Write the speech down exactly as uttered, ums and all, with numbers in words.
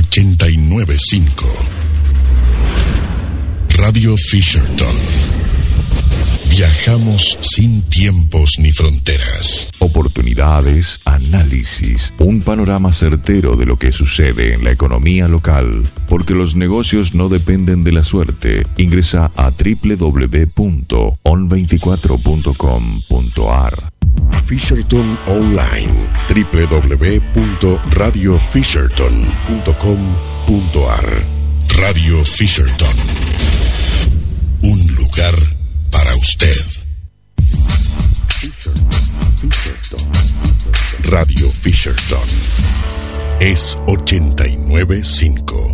ochenta y nueve punto cinco. Radio Fisherton. Viajamos sin tiempos ni fronteras. Oportunidades, análisis, un panorama certero de lo que sucede en la economía local, porque los negocios no dependen de la suerte. Ingresa a doble u doble u doble u punto on veinticuatro punto com punto a r. Fisherton Online. doble u doble u doble u punto radio fisherton punto com punto a r. Radio Fisherton. Un lugar para usted. Radio Fisherton es ochenta y nueve punto cinco.